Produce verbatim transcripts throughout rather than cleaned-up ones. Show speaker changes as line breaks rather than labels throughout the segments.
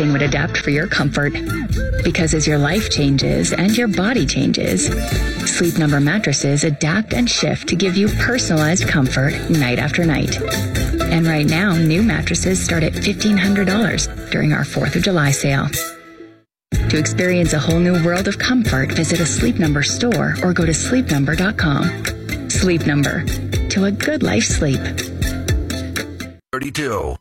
everything would adapt for your comfort. Because as your life changes and your body changes, Sleep Number mattresses adapt and shift to give you personalized comfort night after night. And right now, new mattresses start at fifteen hundred dollars during our fourth of July sale. To experience a whole new world of comfort, visit a Sleep Number store or go to sleep number dot com. Sleep Number. To a good life sleep.
thirty-two.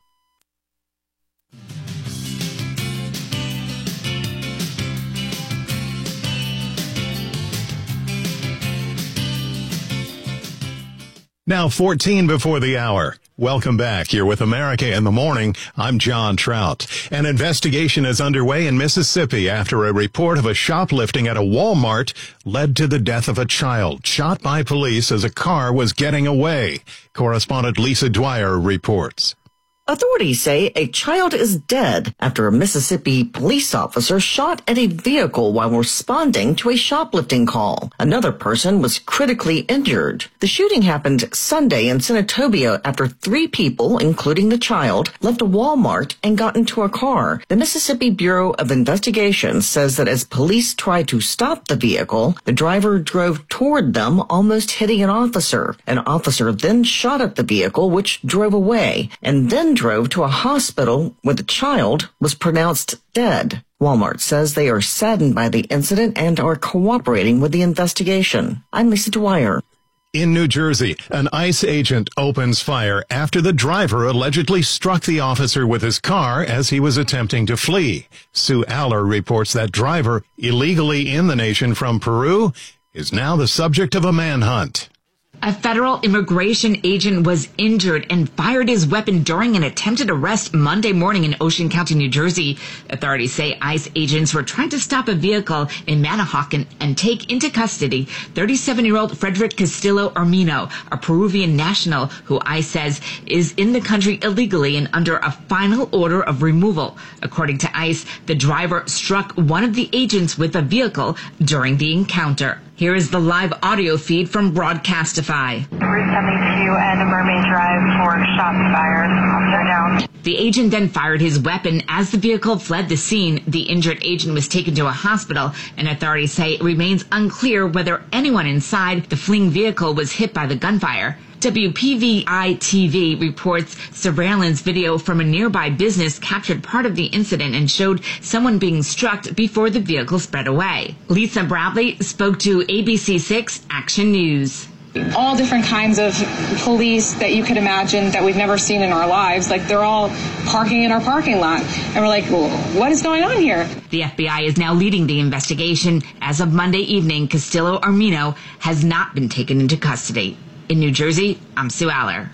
Now fourteen before the hour. Welcome back. You're with America in the Morning. I'm John Trout. An investigation is underway in Mississippi after a report of a shoplifting at a Walmart led to the death of a child shot by police as a car was getting away. Correspondent Lisa Dwyer reports.
Authorities say a child is dead after a Mississippi police officer shot at a vehicle while responding to a shoplifting call. Another person was critically injured. The shooting happened Sunday in Senatobia after three people, including the child, left a Walmart and got into a car. The Mississippi Bureau of Investigation says that as police tried to stop the vehicle, the driver drove toward them, almost hitting an officer. An officer then shot at the vehicle, which drove away, and then drove to a hospital where the child was pronounced dead. Walmart says they are saddened by the incident and are cooperating with the investigation. I'm Lisa Dwyer.
In New Jersey, an ICE agent opens fire after the driver allegedly struck the officer with his car as he was attempting to flee. Sue Aller reports that driver, illegally in the nation from Peru, is now the subject of a manhunt.
A federal immigration agent was injured and fired his weapon during an attempted arrest Monday morning in Ocean County, New Jersey. Authorities say ICE agents were trying to stop a vehicle in Manahawkin and take into custody thirty-seven-year-old Frederick Castillo Armino, a Peruvian national who ICE says is in the country illegally and under a final order of removal. According to ICE, the driver struck one of the agents with a vehicle during the encounter. Here is the live audio feed from Broadcastify.
Route seventy-two and Mermaid Drive for shots fired. Officer down.
The agent then fired his weapon. As the vehicle fled the scene, the injured agent was taken to a hospital, and authorities say it remains unclear whether anyone inside the fleeing vehicle was hit by the gunfire. W P V I T V reports surveillance video from a nearby business captured part of the incident and showed someone being struck before the vehicle sped away. Lisa Bradley spoke to A B C six Action News.
All different kinds of police that you could imagine that we've never seen in our lives. Like, they're all parking in our parking lot. And we're like, well, what is going on here?
The F B I is now leading the investigation. As of Monday evening, Castillo Armino has not been taken into custody. In New Jersey, I'm Sue Aller.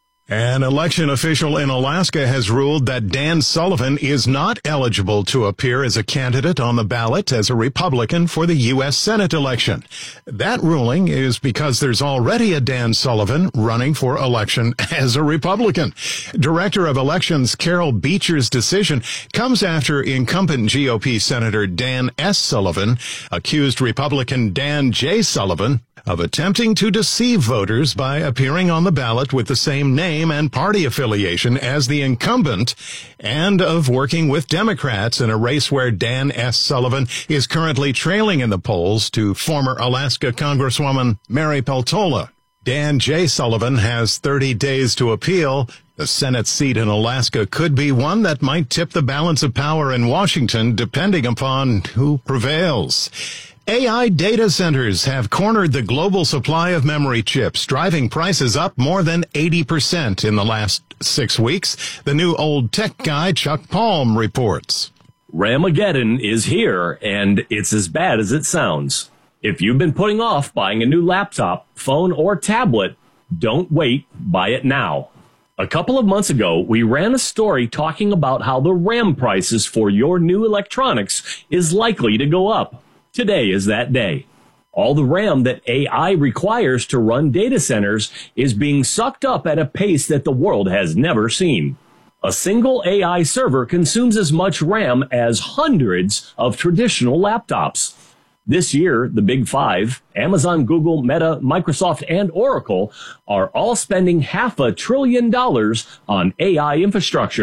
An election official in Alaska has ruled that Dan Sullivan is not eligible to appear as a candidate on the ballot as a Republican for the U S Senate election. That ruling is because there's already a Dan Sullivan running for election as a Republican. Director of Elections Carol Beecher's decision comes after incumbent G O P Senator Dan S. Sullivan accused Republican Dan J. Sullivan of attempting to deceive voters by appearing on the ballot with the same name and party affiliation as the incumbent, and of working with Democrats in a race where Dan S. Sullivan is currently trailing in the polls to former Alaska Congresswoman Mary Peltola. Dan J. Sullivan has thirty days to appeal. The Senate seat in Alaska could be one that might tip the balance of power in Washington, depending upon who prevails. A I data centers have cornered the global supply of memory chips, driving prices up more than eighty percent in the last six weeks. The new old tech guy, Chuck Palm, reports.
Ramageddon is here, and it's as bad as it sounds. If you've been putting off buying a new laptop, phone, or tablet, don't wait. Buy it now. A couple of months ago, we ran a story talking about how the RAM prices for your new electronics is likely to go up. Today is that day. All the RAM that A I requires to run data centers is being sucked up at a pace that the world has never seen. A single A I server consumes as much RAM as hundreds of traditional laptops. This year, the Big Five, Amazon, Google, Meta, Microsoft, and Oracle, are all spending half a trillion dollars on A I infrastructure.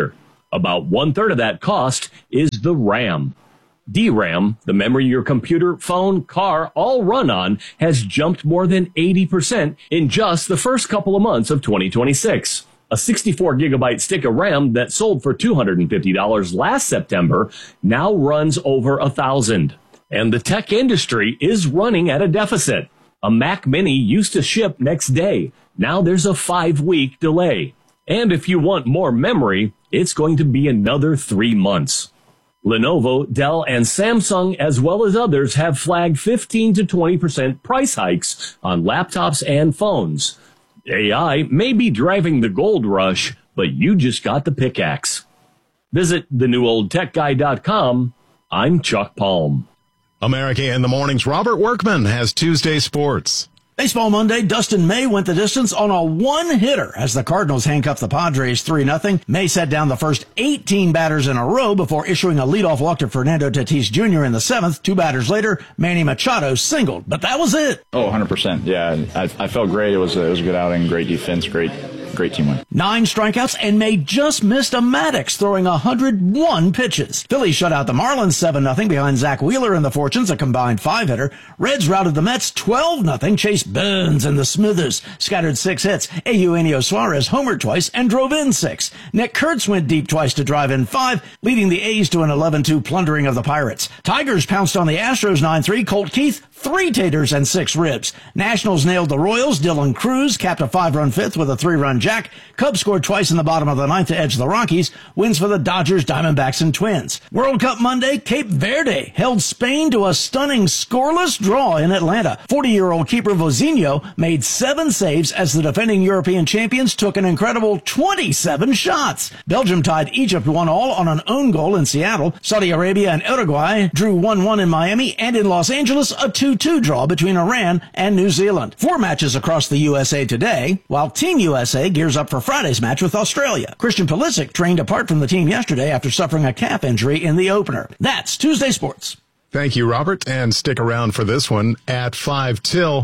About one-third of that cost is the RAM. D RAM, the memory your computer, phone, car all run on, has jumped more than eighty percent in just the first couple of months of twenty twenty-six. A sixty-four gigabyte stick of RAM that sold for two hundred fifty dollars last September now runs over one thousand dollars. And the tech industry is running at a deficit. A Mac Mini used to ship next day. Now there's a five-week delay. And if you want more memory, it's going to be another three months. Lenovo, Dell, and Samsung, as well as others, have flagged fifteen to twenty percent price hikes on laptops and phones. A I may be driving the gold rush, but you just got the pickaxe. Visit the new old tech guy dot com. I'm Chuck Palm.
America in the Morning's Robert Workman has Tuesday sports.
Baseball Monday, Dustin May went the distance on a one-hitter as the Cardinals handcuffed the Padres three nothing. May set down the first eighteen batters in a row before issuing a leadoff walk to Fernando Tatis Junior in the seventh. Two batters later, Manny Machado singled, but that was it.
Oh, one hundred percent. Yeah, I, I felt great. It was a, it was a good outing, great defense, great Great team win.
Nine strikeouts, and May just missed a Maddox, throwing one hundred one pitches. Phillies shut out the Marlins seven nothing behind Zach Wheeler and the Fortunes, a combined five-hitter. Reds routed the Mets twelve nothing. Chase Burns and the Smithers scattered six hits. Eugenio Suarez homered twice and drove in six. Nick Kurtz went deep twice to drive in five, leading the A's to an eleven two plundering of the Pirates. Tigers pounced on the Astros nine three. Colt Keith, three taters and six ribs. Nationals nailed the Royals. Dylan Cruz capped a five-run fifth with a three-run jack. Cubs scored twice in the bottom of the ninth to edge the Rockies. Wins for the Dodgers, Diamondbacks, and Twins. World Cup Monday, Cape Verde held Spain to a stunning scoreless draw in Atlanta. forty-year-old keeper Vozinho made seven saves as the defending European champions took an incredible twenty-seven shots. Belgium tied Egypt one all on an own goal in Seattle. Saudi Arabia and Uruguay drew one one in Miami, and in Los Angeles, a two two draw between Iran and New Zealand. Four matches across the U S A today, while Team U S A gears up for Friday's match with Australia. Christian Pulisic trained apart from the team yesterday after suffering a calf injury in the opener. That's Tuesday Sports.
Thank you, Robert, and stick around for this one at five till.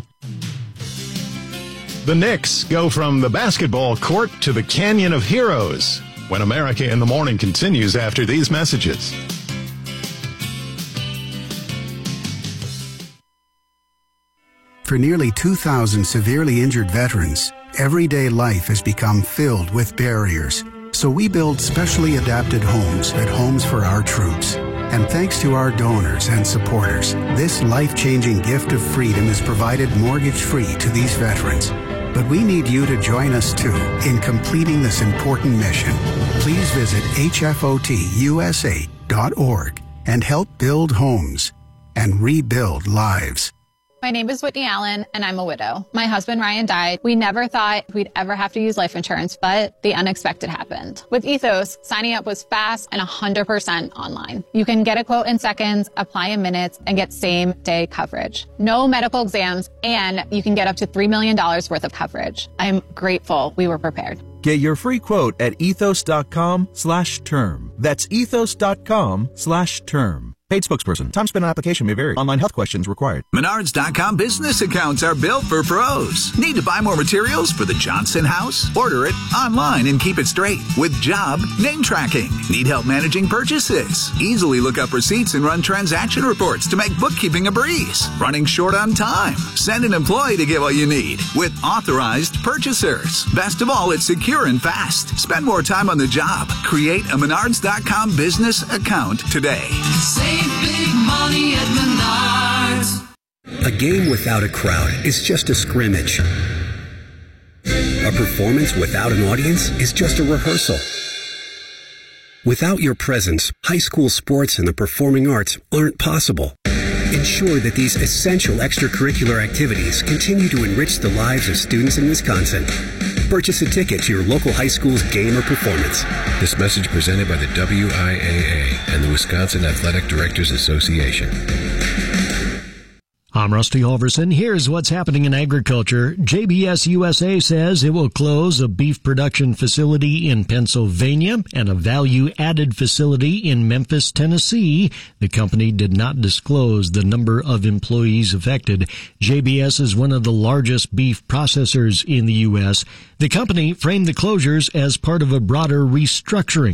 The Knicks go from the basketball court to the Canyon of Heroes when America in the Morning continues after these messages.
For nearly two thousand severely injured veterans, everyday life has become filled with barriers. So we build specially adapted homes at Homes for Our Troops. And thanks to our donors and supporters, this life-changing gift of freedom is provided mortgage-free to these veterans. But we need you to join us, too, in completing this important mission. Please visit H F O T U S A dot org and help build homes and rebuild lives.
My name is Whitney Allen, and I'm a widow. My husband, Ryan, died. We never thought we'd ever have to use life insurance, but the unexpected happened. With Ethos, signing up was fast and one hundred percent online. You can get a quote in seconds, apply in minutes, and get same-day coverage. No medical exams, and you can get up to three million dollars worth of coverage. I'm grateful we were prepared.
Get your free quote at ethos.com slash term. That's ethos.com slash term. Paid spokesperson. Time spent on application may vary. Online health questions required.
Menards dot com business accounts are built for pros. Need to buy more materials for the Johnson house? Order it online and keep it straight with job name tracking. Need help managing purchases? Easily look up receipts and run transaction reports to make bookkeeping a breeze. Running short on time? Send an employee to get what you need with authorized purchasers. Best of all, it's secure and fast. Spend more time on the job. Create a Menards dot com business account today.
Save big money at Menards.
A game without a crowd is just a scrimmage. A performance without an audience is just a rehearsal. Without your presence, high school sports and the performing arts aren't possible. Ensure that these essential extracurricular activities continue to enrich the lives of students in Wisconsin. Purchase a ticket to your local high school's game or performance.
This message presented by the W I A A and the Wisconsin Athletic Directors Association.
I'm Rusty Halverson. Here's what's happening in agriculture. J B S U S A says it will close a beef production facility in Pennsylvania and a value-added facility in Memphis, Tennessee. The company did not disclose the number of employees affected. J B S is one of the largest beef processors in the U S. The company framed the closures as part of a broader restructuring.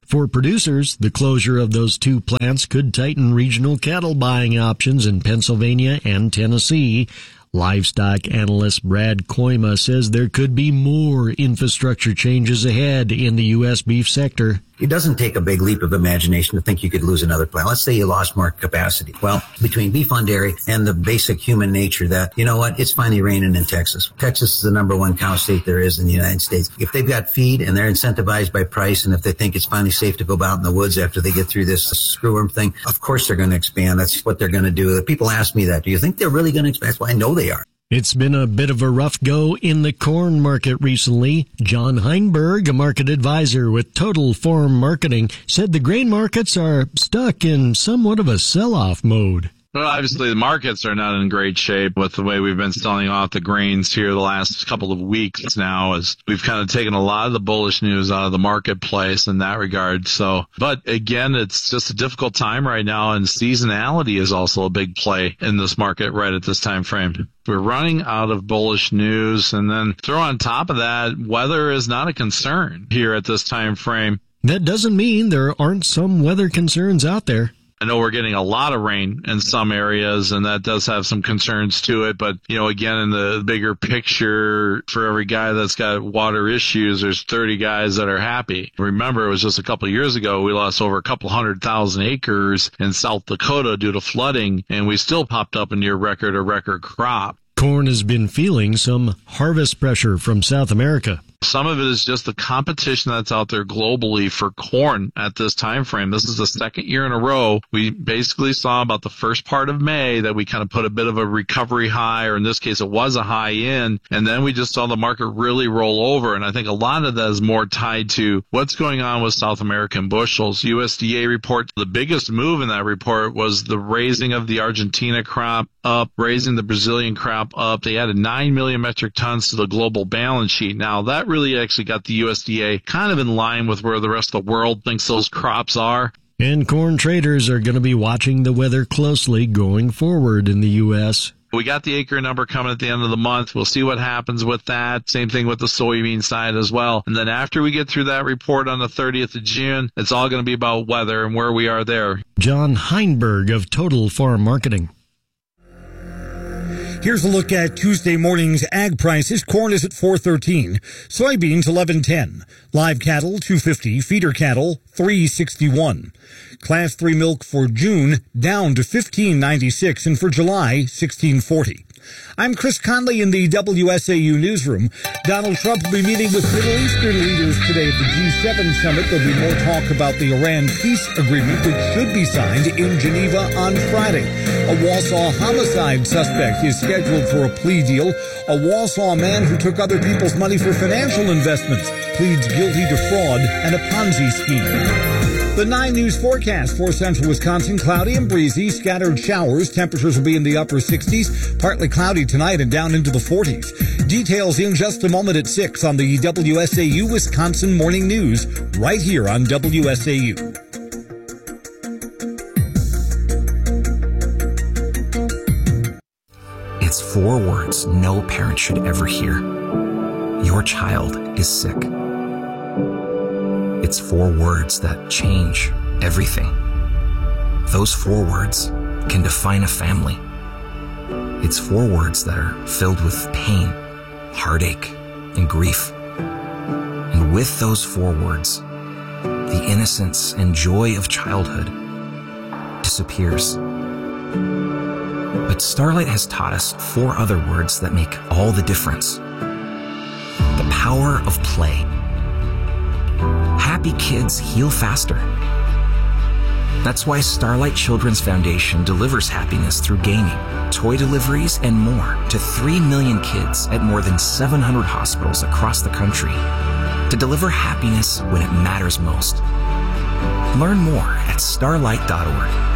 For producers, the closure of those two plants could tighten regional cattle buying options in Pennsylvania and Tennessee. Livestock analyst Brad Koima says there could be more infrastructure changes ahead in the U S beef sector.
It doesn't take a big leap of imagination to think you could lose another plant. Let's say you lost more capacity. Well, between beef on dairy and the basic human nature that, you know what, it's finally raining in Texas. Texas is the number one cow state there is in the United States. If they've got feed and they're incentivized by price, and if they think it's finally safe to go out in the woods after they get through this screwworm thing, of course they're going to expand. That's what they're going to do. People ask me that. Do you think they're really going to expand? Well, I know they are.
It's been a bit of a rough go in the corn market recently. John Heinberg, a market advisor with Total Farm Marketing, said the grain markets are stuck in somewhat of a sell-off mode.
Well, obviously, the markets are not in great shape with the way we've been selling off the grains here the last couple of weeks now, as we've kind of taken a lot of the bullish news out of the marketplace in that regard. So, but again, it's just a difficult time right now, and seasonality is also a big play in this market right at this time frame. We're running out of bullish news, and then throw on top of that, weather is not a concern here at this time frame.
That doesn't mean there aren't some weather concerns out there.
I know we're getting a lot of rain in some areas, and that does have some concerns to it. But, you know, again, in the bigger picture, for every guy that's got water issues, there's thirty guys that are happy. Remember, it was just a couple of years ago, we lost over a couple hundred thousand acres in South Dakota due to flooding, and we still popped up a near record or record crop.
Corn has been feeling some harvest pressure from South America.
Some of it is just the competition that's out there globally for corn at this time frame. This is the second year in a row. We basically saw about the first part of May that we kind of put a bit of a recovery high, or in this case, it was a high in, and then we just saw the market really roll over. And I think a lot of that is more tied to what's going on with South American bushels. U S D A report, the biggest move in that report was the raising of the Argentina crop up, raising the Brazilian crop up. They added nine million metric tons to the global balance sheet. Now, that really actually got the U S D A kind of in line with where the rest of the world thinks those crops are.
And corn traders are going to be watching the weather closely going forward in the U S.
We got the acre number coming at the end of the month. We'll see what happens with that. Same thing with the soybean side as well. And then after we get through that report on the thirtieth of June, it's all going to be about weather and where we are there.
John Heinberg of Total Farm Marketing.
Here's a look at Tuesday morning's ag prices. Corn is at four thirteen, soybeans eleven ten, live cattle two fifty, feeder cattle three sixty-one. Class three milk for June down to fifteen ninety-six, and for July sixteen forty. I'm Chris Conley in the W S A U newsroom. Donald Trump will be meeting with Middle Eastern leaders today at the G seven summit. There'll be more talk about the Iran peace agreement that should be signed in Geneva on Friday. A Wausau homicide suspect is scheduled for a plea deal. A Wausau man who took other people's money for financial investments pleads guilty to fraud and a Ponzi scheme. The nine News forecast for central Wisconsin: cloudy and breezy, scattered showers. Temperatures will be in the upper sixties, partly cloudy tonight and down into the forties. Details in just a moment at six on the W S A U Wisconsin Morning News, right here on W S A U.
It's four words no parent should ever hear. Your child is sick. It's four words that change everything. Those four words can define a family. It's four words that are filled with pain, heartache, and grief. And with those four words, the innocence and joy of childhood disappears. But Starlight has taught us four other words that make all the difference. The power of play. Happy kids heal faster. That's why Starlight Children's Foundation delivers happiness through gaming, toy deliveries, and more to three million kids at more than seven hundred hospitals across the country to deliver happiness when it matters most. Learn more at starlight dot org.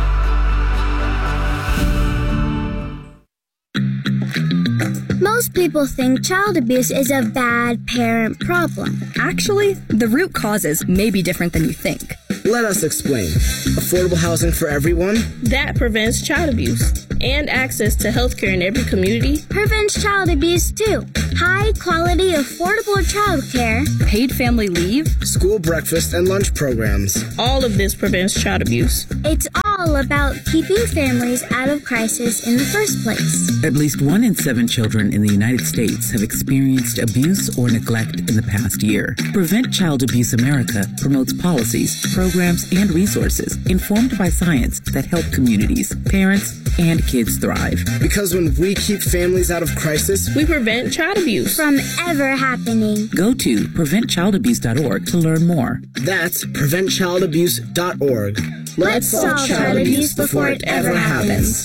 Most people think child abuse is a bad parent problem.
Actually, the root causes may be different than you think.
Let us explain. Affordable housing for everyone?
That prevents child abuse.
and access to healthcare in every community
prevents child abuse too. High quality, affordable child care,
paid family leave,
school breakfast and lunch programs.
All of this prevents child abuse.
It's all about keeping families out of crisis in the first place.
At least one in seven children in the United States have experienced abuse or neglect in the past year. Prevent Child Abuse America promotes policies, programs, and resources informed by science that help communities, parents, and kids thrive.
Because when we keep families out of crisis,
we prevent child abuse
from ever happening.
Go to prevent child abuse dot org to learn more.
That's prevent child abuse dot org.
Let's, Let's solve child abuse before it ever happens.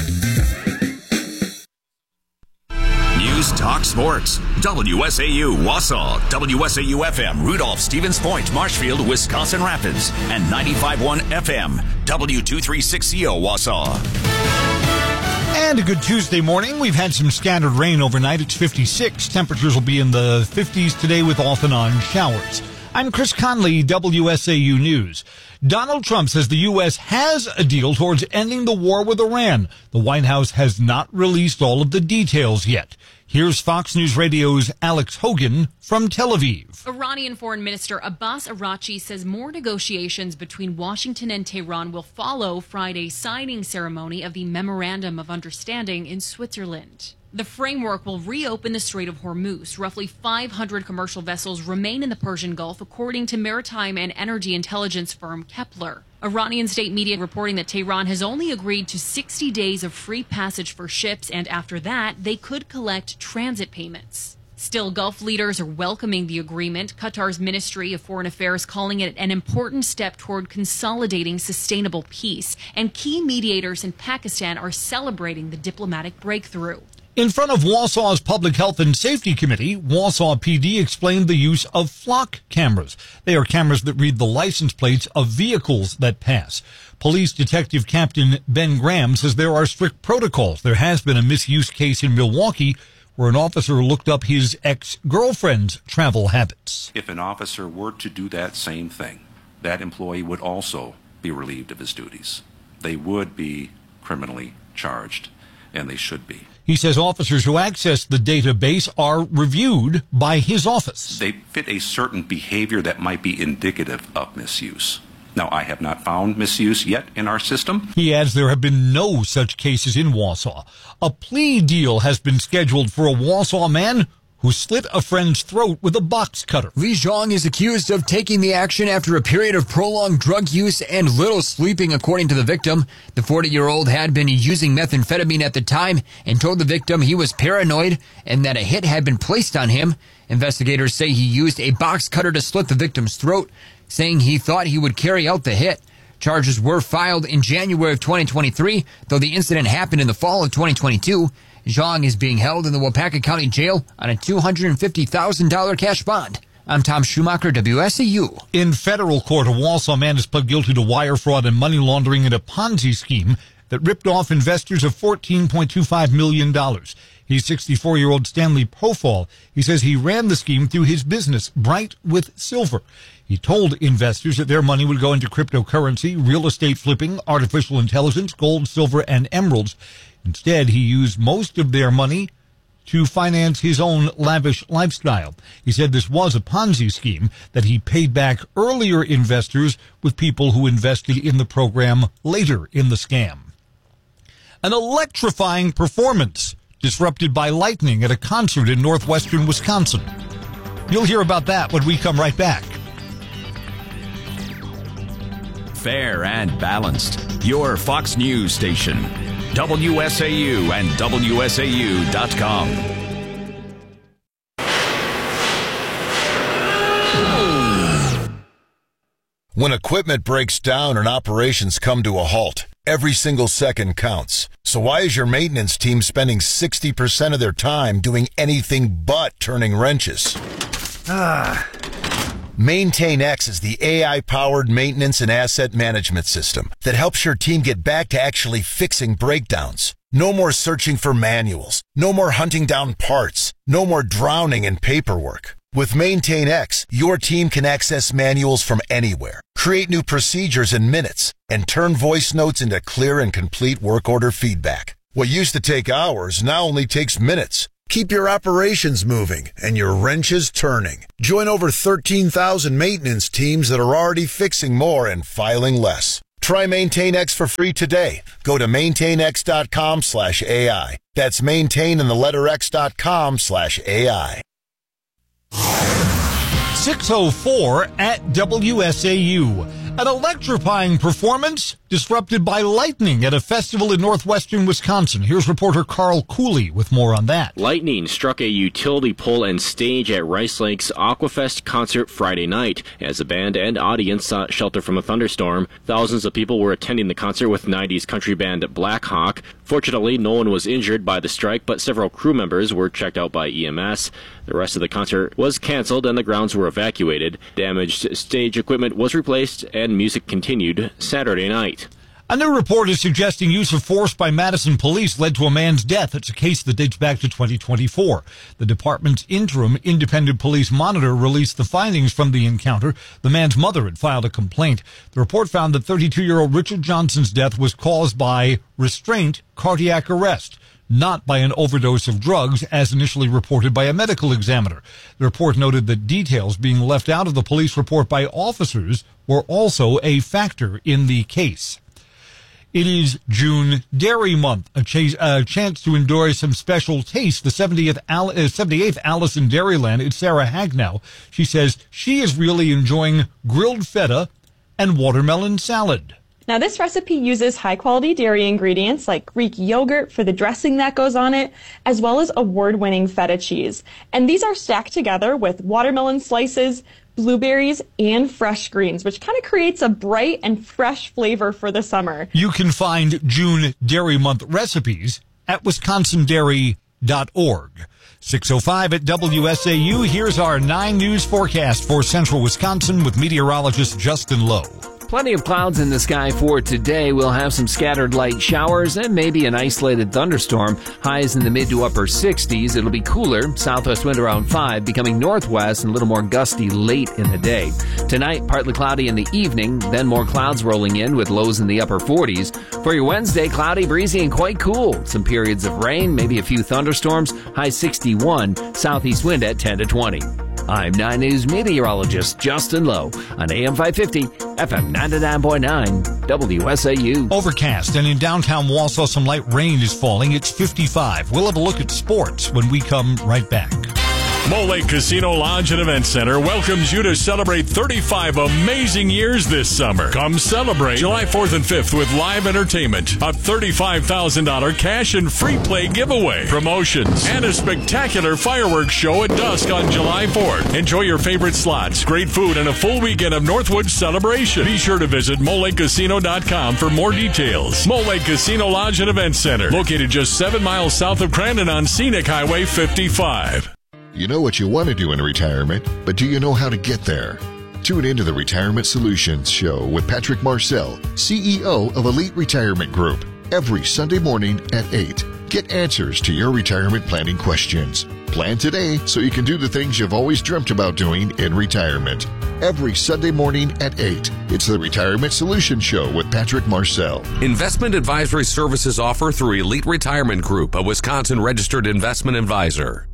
News Talk Sports. W S A U Wausau, W S A U F M Rudolph, Stevens Point, Marshfield, Wisconsin Rapids, and ninety-five point one F M W two thirty-six C O Wausau.
And a good Tuesday morning. We've had some scattered rain overnight. It's fifty-six. Temperatures will be in the fifties today with off and on showers. I'm Chris Conley, W S A U News. Donald Trump says the U S has a deal towards ending the war with Iran. The White House has not released all of the details yet. Here's Fox News Radio's Alex Hogan from Tel Aviv.
Iranian Foreign Minister Abbas Araghchi says more negotiations between Washington and Tehran will follow Friday's signing ceremony of the Memorandum of Understanding in Switzerland. The framework will reopen the Strait of Hormuz. Roughly five hundred commercial vessels remain in the Persian Gulf, according to maritime and energy intelligence firm Kepler. Iranian state media reporting that Tehran has only agreed to sixty days of free passage for ships, and after that, they could collect transit payments. Still, Gulf leaders are welcoming the agreement. Qatar's Ministry of Foreign Affairs calling it an important step toward consolidating sustainable peace, and key mediators in Pakistan are celebrating the diplomatic breakthrough.
In front of Wausau's Public Health and Safety Committee, Wausau P D explained the use of flock cameras. They are cameras that read the license plates of vehicles that pass. Police Detective Captain Ben Graham says there are strict protocols. There has been a misuse case in Milwaukee where an officer looked up his ex-girlfriend's travel habits.
If an officer were to do that same thing, that employee would also be relieved of his duties. They would be criminally charged, and they should be.
He says officers who access the database are reviewed by his office.
They fit a certain behavior that might be indicative of misuse. Now, I have not found misuse yet in our system.
He adds there have been no such cases in Wausau. A plea deal has been scheduled for a Wausau man who slit a friend's throat with a box cutter.
Li Zhang is accused of taking the action after a period of prolonged drug use and little sleeping, according to the victim. The forty-year-old had been using methamphetamine at the time and told the victim he was paranoid and that a hit had been placed on him. Investigators say he used a box cutter to slit the victim's throat, saying he thought he would carry out the hit. Charges were filed in January of twenty twenty-three, though the incident happened in the fall of twenty twenty-two. Zhang is being held in the Waupaca County Jail on a two hundred fifty thousand dollars cash bond. I'm Tom Schumacher, W S A U.
In federal court, a Wausau man is pled guilty to wire fraud and money laundering in a Ponzi scheme that ripped off investors of fourteen point two five million dollars. He's sixty-four-year-old Stanley Profall. He says he ran the scheme through his business, Bright with Silver. He told investors that their money would go into cryptocurrency, real estate flipping, artificial intelligence, gold, silver, and emeralds. Instead, he used most of their money to finance his own lavish lifestyle. He said this was a Ponzi scheme, that he paid back earlier investors with people who invested in the program later in the scam. An electrifying performance disrupted by lightning at a concert in northwestern Wisconsin. You'll hear about that when we come right back.
Fair and balanced. Your Fox News station. W S A U and W S A U dot com.
When equipment breaks down and operations come to a halt, every single second counts. So why is your maintenance team spending sixty percent of their time doing anything but turning wrenches? Ah. MaintainX is the A I-powered maintenance and asset management system that helps your team get back to actually fixing breakdowns. No more searching for manuals. No more hunting down parts. No more drowning in paperwork. With MaintainX, your team can access manuals from anywhere, create new procedures in minutes, and turn voice notes into clear and complete work order feedback. What used to take hours now only takes minutes. Keep your operations moving and your wrenches turning. Join over thirteen thousand maintenance teams that are already fixing more and filing less. Try MaintainX for free today. Go to maintainx.com slash AI. That's maintain and the letter X dot com slash AI.
six oh four at W S A U. An electrifying performance disrupted by lightning at a festival in northwestern Wisconsin. Here's reporter Carl Cooley with more on that.
Lightning struck a utility pole and stage at Rice Lake's Aquafest concert Friday night. As the band and audience sought shelter from a thunderstorm, thousands of people were attending the concert with nineties country band Black Hawk. Fortunately, no one was injured by the strike, but several crew members were checked out by E M S. The rest of the concert was canceled and the grounds were evacuated. Damaged stage equipment was replaced and music continued Saturday night.
A new report is suggesting use of force by Madison police led to a man's death. It's a case that dates back to twenty twenty-four. The department's interim independent police monitor released the findings from the encounter. The man's mother had filed a complaint. The report found that thirty-two-year-old Richard Johnson's death was caused by restraint cardiac arrest, not by an overdose of drugs, as initially reported by a medical examiner. The report noted that details being left out of the police report by officers were also a factor in the case. It is June Dairy Month, a, ch- a chance to enjoy some special taste. The seventieth Al- uh, seventy-eighth Alice in Dairyland, it's Sarah Hagnow. She says she is really enjoying grilled feta and watermelon salad.
Now, this recipe uses high-quality dairy ingredients like Greek yogurt for the dressing that goes on it, as well as award-winning feta cheese. And these are stacked together with watermelon slices, blueberries, and fresh greens, which kind of creates a bright and fresh flavor for the summer.
You can find June Dairy Month recipes at wisconsin dairy dot org. six oh five at W S A U. Here's our nine news forecast for central Wisconsin with meteorologist Justin Lowe.
Plenty of clouds in the sky for today. We'll have some scattered light showers and maybe an isolated thunderstorm. Highs in the mid to upper sixties. It'll be cooler. Southwest wind around five, becoming northwest and a little more gusty late in the day. Tonight, partly cloudy in the evening, then more clouds rolling in with lows in the upper forties. For your Wednesday, cloudy, breezy, and quite cool. Some periods of rain, maybe a few thunderstorms. High sixty-one. Southeast wind at ten to twenty. I'm nine News meteorologist Justin Lowe on A M five fifty, F M ninety-nine point nine, W S A U.
Overcast, and in downtown Wausau, some light rain is falling. It's fifty-five. We'll have a look at sports when we come right back.
Mole Lake Casino Lodge and Event Center welcomes you to celebrate thirty-five amazing years this summer. Come celebrate July fourth and fifth with live entertainment, a thirty-five thousand dollars cash and free play giveaway, promotions, and a spectacular fireworks show at dusk on July fourth. Enjoy your favorite slots, great food, and a full weekend of Northwoods celebration. Be sure to visit mole lake casino dot com for more details. Mole Lake Casino Lodge and Event Center, located just seven miles south of Crandon on Scenic Highway fifty-five.
You know what you want to do in retirement, but do you know how to get there? Tune into the Retirement Solutions Show with Patrick Marcel, C E O of Elite Retirement Group, every Sunday morning at eight. Get answers to your retirement planning questions. Plan today so you can do the things you've always dreamt about doing in retirement. Every Sunday morning at eight. It's the Retirement Solutions Show with Patrick Marcel.
Investment advisory services offered through Elite Retirement Group, a Wisconsin registered investment advisor.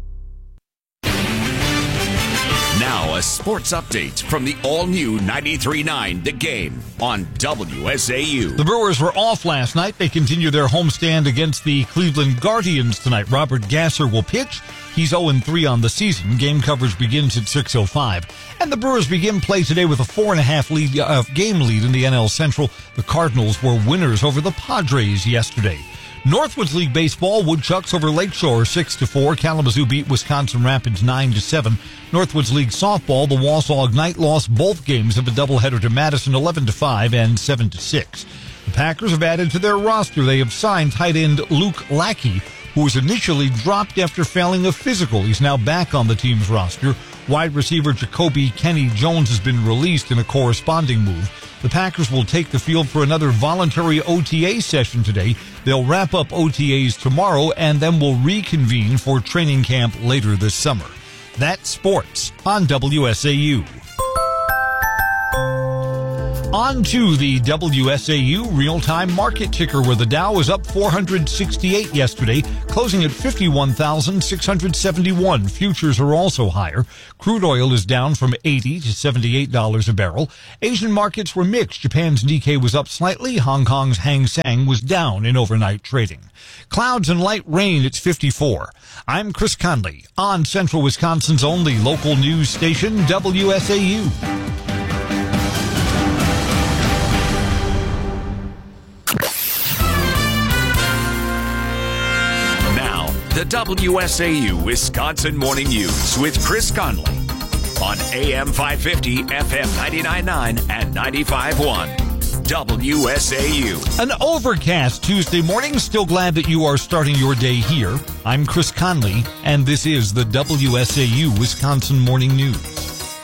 Now, a sports update from the all-new ninety-three point nine The Game on W S A U.
The Brewers were off last night. They continue their homestand against the Cleveland Guardians tonight. Robert Gasser will pitch. He's oh and three on the season. Game coverage begins at six oh five. And the Brewers begin play today with a four and a half lead, uh, game lead in the N L Central. The Cardinals were winners over the Padres yesterday. Northwoods League Baseball, Woodchucks over Lakeshore six to four. Kalamazoo beat Wisconsin Rapids nine to seven. Northwoods League Softball, the Wausau Ignite lost both games of a doubleheader to Madison eleven to five and seven to six. The Packers have added to their roster. They have signed tight end Luke Lackey, who was initially dropped after failing a physical. He's now back on the team's roster. Wide receiver Jacoby Kenny Jones has been released in a corresponding move. The Packers will take the field for another voluntary O T A session today. They'll wrap up O T As tomorrow and then will reconvene for training camp later this summer. That's sports on W S A U. On to the W S A U real-time market ticker, where the Dow was up four hundred sixty-eight yesterday, closing at fifty-one thousand six hundred seventy-one. Futures are also higher. Crude oil is down from eighty to seventy-eight dollars a barrel. Asian markets were mixed. Japan's Nikkei was up slightly. Hong Kong's Hang Seng was down in overnight trading. Clouds and light rain, it's fifty-four. I'm Chris Conley on Central Wisconsin's only local news station, W S A U.
The W S A U Wisconsin Morning News with Chris Conley on A M five fifty, F M ninety-nine point nine and ninety-five point one. W S A U.
An overcast Tuesday morning. Still glad that you are starting your day here. I'm Chris Conley, and this is the W S A U Wisconsin Morning News.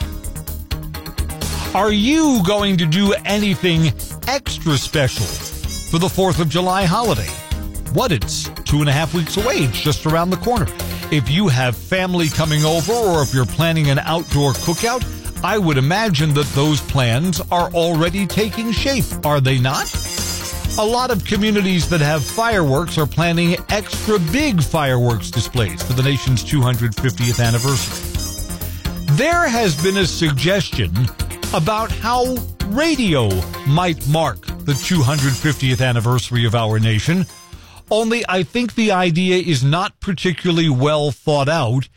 Are you going to do anything extra special for the fourth of July holiday? What, it's two and a half weeks away. It's just around the corner. If you have family coming over, or if you're planning an outdoor cookout, I would imagine that those plans are already taking shape, are they not? A lot of communities that have fireworks are planning extra big fireworks displays for the nation's two hundred fiftieth anniversary. There has been a suggestion about how radio might mark the two hundred fiftieth anniversary of our nation. Only I think the idea is not particularly well thought out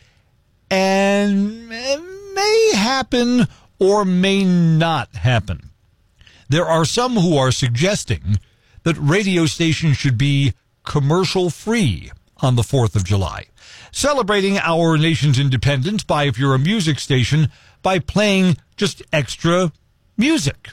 and may happen or may not happen. There are some who are suggesting that radio stations should be commercial-free on the fourth of July, celebrating our nation's independence by, if you're a music station, by playing just extra music.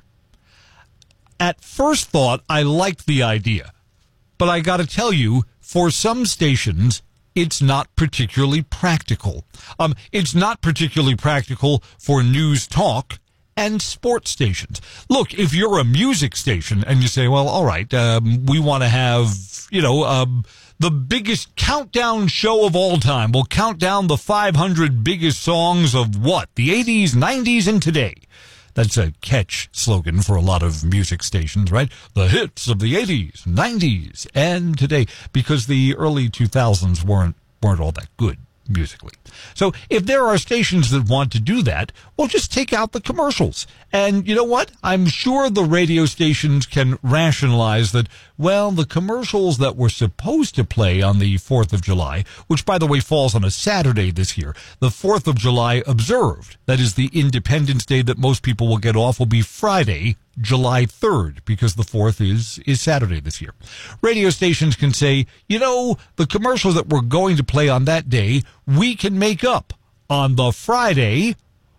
At first thought, I liked the idea. But I got to tell you, for some stations, it's not particularly practical. Um, it's not particularly practical for news talk and sports stations. Look, if you're a music station and you say, well, all right, um, we want to have, you know, um, the biggest countdown show of all time. We'll count down the five hundred biggest songs of what? The eighties, nineties, and today. That's a catch slogan for a lot of music stations, right? The hits of the eighties, nineties, and today, because the early two thousands weren't weren't all that good musically. So if there are stations that want to do that, well, just take out the commercials. And you know what? I'm sure the radio stations can rationalize that, well, the commercials that were supposed to play on the fourth of July, which, by the way, falls on a Saturday this year, the fourth of July observed, that is the Independence Day that most people will get off, will be Friday, July third, because the fourth is, is Saturday this year. Radio stations can say, you know, the commercials that we're going to play on that day, we can make up on the Friday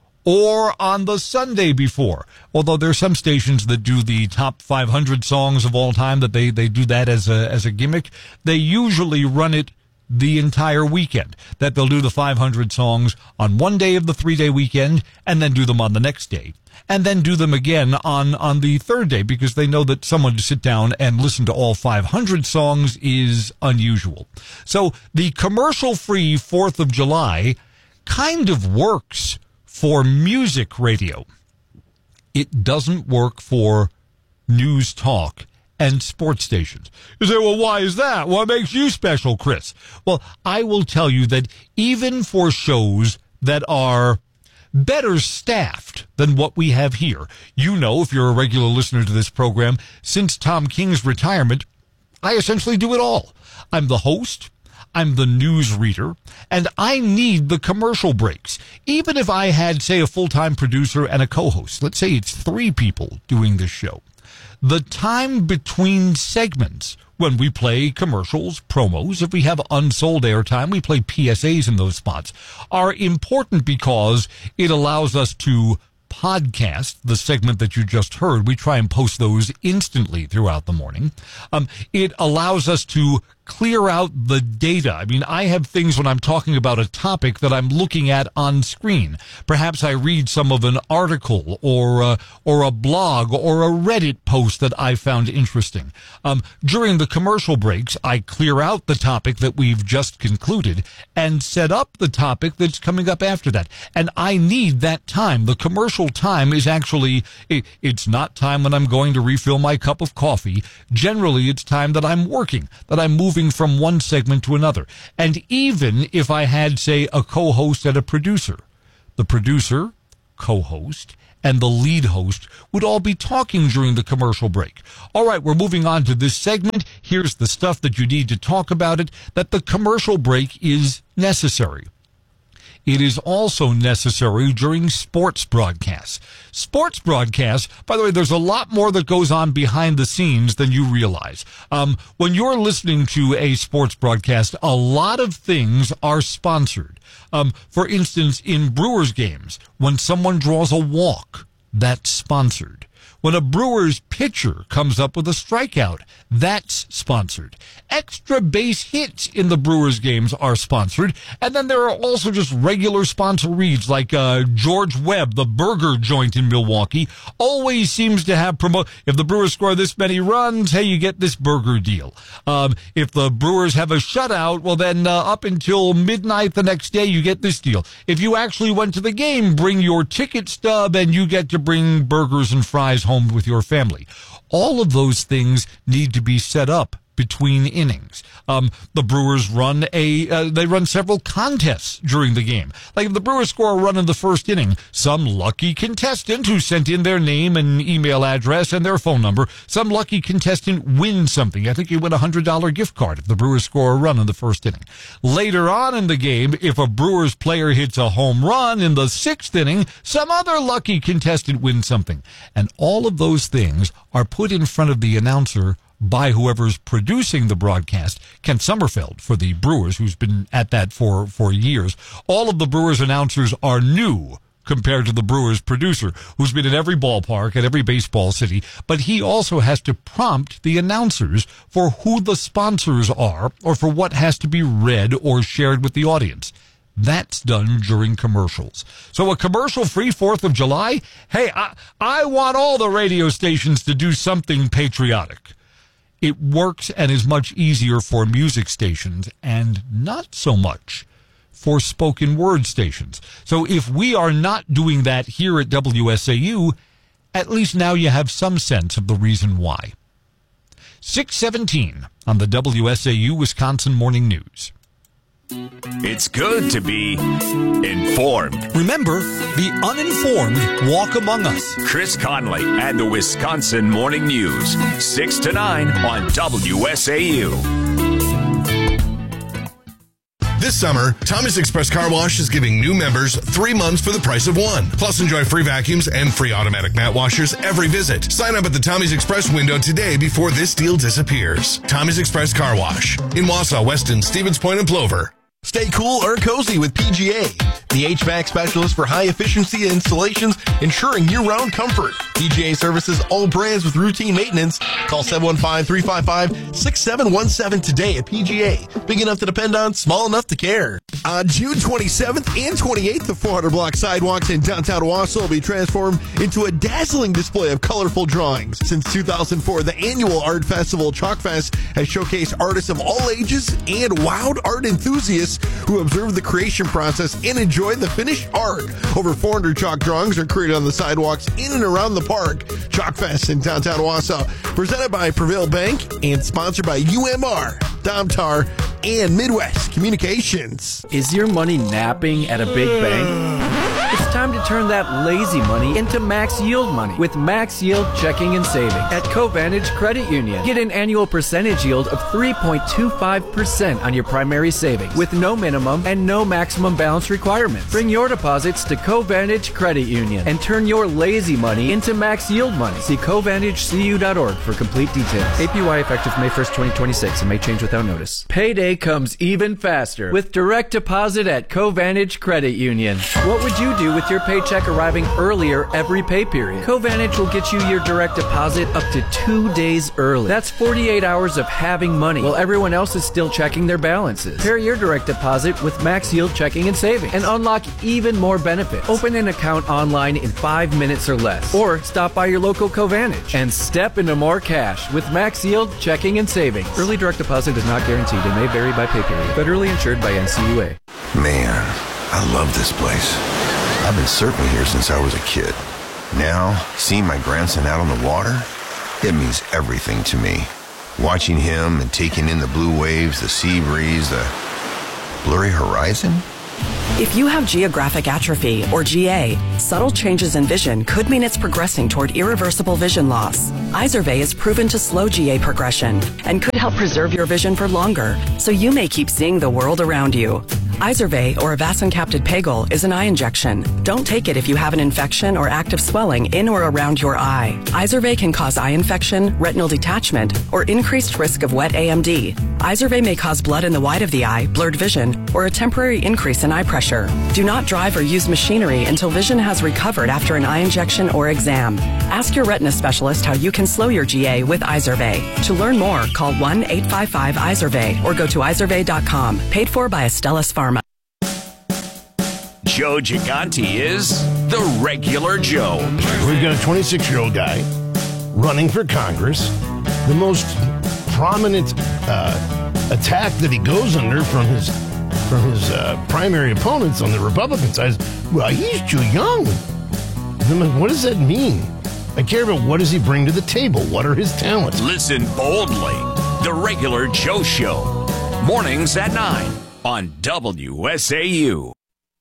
or on the Sunday before. Although there are some stations that do the top five hundred songs of all time, that they, they do that as a, as a gimmick. They usually run it the entire weekend, that they'll do the five hundred songs on one day of the three-day weekend and then do them on the next day, and then do them again on, on the third day, because they know that someone to sit down and listen to all five hundred songs is unusual. So the commercial-free fourth of July kind of works for music radio. It doesn't work for news talk and sports stations. You say, well, why is that? What makes you special, Chris? Well, I will tell you that even for shows that are better staffed than what we have here, you know, if you're a regular listener to this program, since Tom King's retirement, I essentially do it all. I'm the host, I'm the news reader, and I need the commercial breaks. Even if I had, say, a full-time producer and a co-host, let's say it's three people doing this show, the time between segments, when we play commercials, promos, if we have unsold airtime, we play P S As in those spots, are important because it allows us to podcast the segment that you just heard. We try and post those instantly throughout the morning. Um, it allows us to
clear out the data. I mean, I have things when I'm talking about a topic that I'm looking at on screen. Perhaps I read some of an article or uh, or a blog or a Reddit post that I found interesting. Um, during the commercial breaks, I clear out the topic that we've just concluded and set up the topic that's coming up after that. And I need that time. The commercial time is actually, it, it's not time when I'm going to refill my cup of coffee. Generally, it's time that I'm working, that I'm moving from one segment to another. And even if I had, say, a co-host and a producer, the producer, co-host, and the lead host would all be talking during the commercial break. All right, we're moving on to this segment. Here's the stuff that you need to talk about it, that the commercial break is necessary. It is also necessary during sports broadcasts. Sports broadcasts, by the way, there's a lot more that goes on behind the scenes than you realize. Um, when you're listening to a sports broadcast, a lot of things are sponsored. Um, for instance, in Brewers games, when someone draws a walk, that's sponsored. When a Brewers pitcher comes up with a strikeout, that's sponsored. Extra base hits in the Brewers games are sponsored. And then there are also just regular sponsor reads like uh, George Webb, the burger joint in Milwaukee, always seems to have promote. If the Brewers score this many runs, hey, you get this burger deal. Um, if the Brewers have a shutout, well, then uh, up until midnight the next day, you get this deal. If you actually went to the game, bring your ticket stub and you get to bring burgers and fries home with your family. All of those things need to be set up between innings. Um, the Brewers run a, uh, they run several contests during the game. Like if the Brewers score a run in the first inning, some lucky contestant who sent in their name and email address and their phone number, some lucky contestant wins something. I think you win a one hundred dollars gift card if the Brewers score a run in the first inning. Later on in the game, if a Brewers player hits a home run in the sixth inning, some other lucky contestant wins something. And all of those things are put in front of the announcer by whoever's producing the broadcast. Kent Sommerfeld for the Brewers, who's been at that for, for years. All of the Brewers announcers are new compared to the Brewers producer, who's been in every ballpark at every baseball city, but he also has to prompt the announcers for who the sponsors are or for what has to be read or shared with the audience. That's done during commercials. So a commercial-free fourth of July? Hey, I, I want all the radio stations to do something patriotic. It works and is much easier for music stations and not so much for spoken word stations. So if we are not doing that here at W S A U, at least now you have some sense of the reason why. six seventeen on the W S A U Wisconsin Morning News.
It's good to be informed.
Remember, the uninformed walk among us.
Chris Conley and the Wisconsin Morning News, six to nine on W S A U.
This summer, Tommy's Express Car Wash is giving new members three months for the price of one. Plus, enjoy free vacuums and free automatic mat washers every visit. Sign up at the Tommy's Express window today before this deal disappears. Tommy's Express Car Wash in Wausau, Weston, Stevens Point, and Plover.
Stay cool or cozy with P G A, the H V A C specialist for high-efficiency installations, ensuring year-round comfort. P G A services all brands with routine maintenance. Call seven one five, three five five, six seven one seven today at P G A. Big enough to depend on, small enough to care. On June twenty-seventh and twenty-eighth, the four hundred block sidewalks in downtown Wausau will be transformed into a dazzling display of colorful drawings. Since two thousand four, the annual art festival, Chalk Fest, has showcased artists of all ages and wowed art enthusiasts who observe the creation process and enjoy the finished art. Over four hundred chalk drawings are created on the sidewalks in and around the park. Chalk Fest in downtown Wausau, presented by Prevail Bank and sponsored by U M R, Domtar, and Midwest Communications.
Is your money napping at a big bank? It's time to turn that lazy money into max yield money with Max Yield Checking and Savings at Covantage Credit Union. Get an annual percentage yield of three point two five percent on your primary savings with no minimum and no maximum balance requirements. Bring your deposits to Covantage Credit Union and turn your lazy money into max yield money. See Covantage C U dot org for complete details. A P Y effective May first, twenty twenty-six and may change without notice. Payday comes even faster with direct deposit at Covantage Credit Union. What would you do do with your paycheck arriving earlier every pay period. Covantage will get you your direct deposit up to two days early. That's forty-eight hours of having money while everyone else is still checking their balances. Pair your direct deposit with Max Yield Checking and Savings and unlock even more benefits. Open an account online in five minutes or less, or stop by your local Covantage and step into more cash with Max Yield Checking and Savings. Early direct deposit is not guaranteed and may vary by pay period. Federally insured by N C U A.
Man, I love this place. I've been surfing here since I was a kid. Now, seeing my grandson out on the water, it means everything to me. Watching him and taking in the blue waves, the sea breeze, the blurry horizon.
If you have geographic atrophy, or G A, subtle changes in vision could mean it's progressing toward irreversible vision loss. Izervay is proven to slow G A progression and could help preserve your vision for longer, so you may keep seeing the world around you. Izervay, or avacincaptad pegol, is an eye injection. Don't take it if you have an infection or active swelling in or around your eye. Izervay can cause eye infection, retinal detachment, or increased risk of wet A M D. Izervay may cause blood in the white of the eye, blurred vision, or a temporary increase in eye pressure. Do not drive or use machinery until vision has recovered after an eye injection or exam. Ask your retina specialist how you can slow your G A with Izervay. To learn more, call one eight five five Izervay or go to izervay dot com. Paid for by Astellas Pharma.
Joe Gigante is the regular Joe.
We've got a twenty-six-year-old guy running for Congress. The most prominent uh, attack that he goes under from his from his uh, primary opponents on the Republican side is, well, he's too young. I'm like, what does that mean? I care about what does he bring to the table? What are his talents?
Listen boldly. The regular Joe Show. Mornings at nine on W S A U.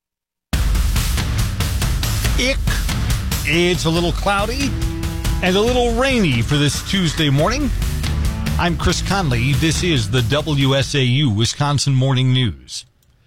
Ick. It's a little cloudy and a little rainy for this Tuesday morning. I'm Chris Conley. This is the W S A U Wisconsin Morning News.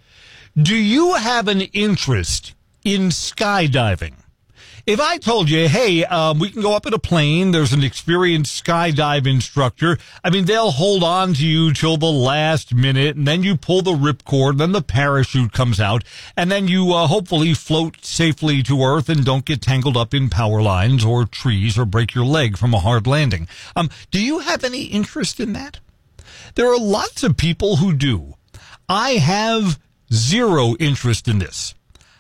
Do you have an interest in skydiving? If I told you, hey, um, we can go up in a plane, there's an experienced skydive instructor, I mean, they'll hold on to you till the last minute, and then you pull the ripcord, then the parachute comes out, and then you uh, hopefully float safely to Earth and don't get tangled up in power lines or trees or break your leg from a hard landing. Um, do you have any interest in that? There are lots of people who do. I have zero interest in this.